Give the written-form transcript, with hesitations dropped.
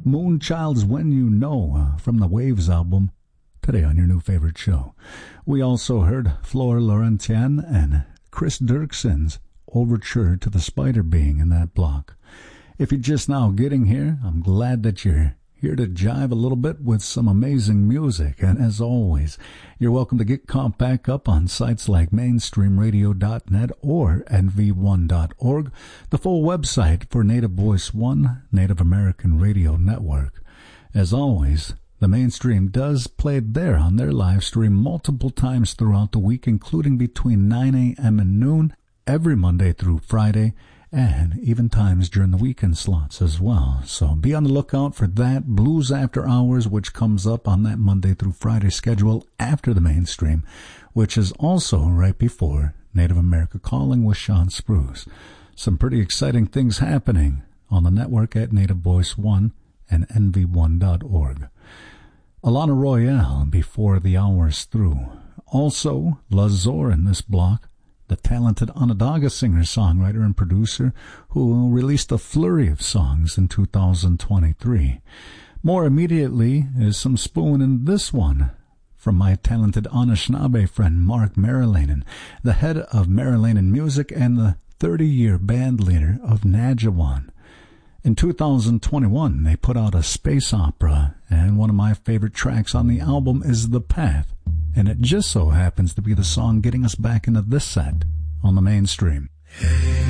Moonchild's When You Know from the Waves album, today on your new favorite show. We also heard Flor Laurentienne and Chris Dirkson's Overture to the Spider Being in that block. If you're just now getting here, I'm glad that you're here to jive a little bit with some amazing music. And as always, you're welcome to get caught back up on sites like mainstreamradio.net or nv1.org, the full website for Native Voice One, Native American Radio Network. As always, the Mainstream does play there on their live stream multiple times throughout the week, including between 9 a.m. and noon, every Monday through Friday, and even times during the weekend slots as well. So be on the lookout for that. Blues After Hours, which comes up on that Monday through Friday schedule after the Mainstream, which is also right before Native America Calling with Sean Spruce. Some pretty exciting things happening on the network at Native Voice One and nv1.org. Alana Royale, Before the Hour's Through. Also, Lazor in this block, the talented Onondaga singer, songwriter, and producer who released a flurry of songs in 2023. More immediately is some spoon in this one from my talented Anishinaabe friend Mark Marilanen, the head of Marilanen Music and the 30-year band leader of Najawan. In 2021, they put out a space opera, and one of my favorite tracks on the album is The Path, and it just so happens to be the song getting us back into this set on the Mainstream.